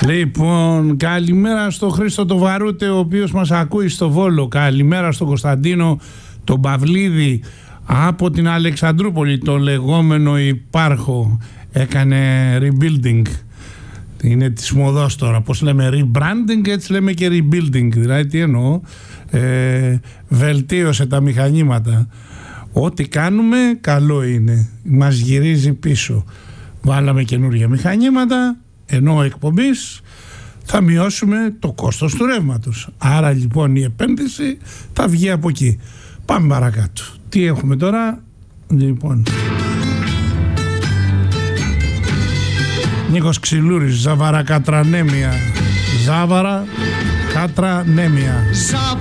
Λοιπόν, καλημέρα στο Χρήστο το Βαρούτε, ο οποίος μας ακούει στο Βόλο. Καλημέρα στον Κωνσταντίνο τον Παυλίδη από την Αλεξανδρούπολη, το λεγόμενο υπάρχο. Έκανε rebuilding. Είναι της μοδός τώρα. Πώς λέμε rebranding, έτσι λέμε και rebuilding. Δηλαδή τι εννοώ, βελτίωσε τα μηχανήματα. Ό,τι κάνουμε καλό είναι. Μας γυρίζει πίσω. Βάλαμε καινούργια μηχανήματα, ενώ εκπομπής θα μειώσουμε το κόστος του ρεύματος. Άρα λοιπόν η επένδυση θα βγει από εκεί. Πάμε παρακάτω. Τι έχουμε τώρα? Λοιπόν, Νίκος Ξυλούρης, Ζάβαρα Κατρανέμια. Ζάβαρα Κατρανέμια.